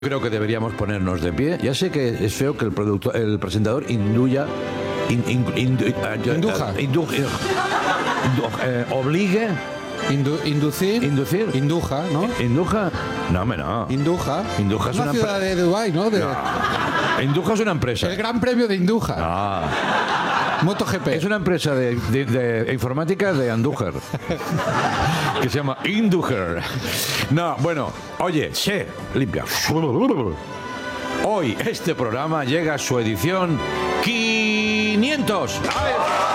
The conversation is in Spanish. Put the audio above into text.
Creo que deberíamos ponernos de pie. Ya sé que es feo que el presentador obligue. Inducir. Induja, ¿no? ¿Induja? No, hombre, no. Induja. Induja es una una ciudad de Dubái, ¿no? Induja es una empresa. El Gran Premio de Induja. Ah. MotoGP. Es una empresa de informática de Andújar. Que se llama Indújar. No, bueno, oye, limpia. Hoy este programa llega a su edición 500. ¡A ver!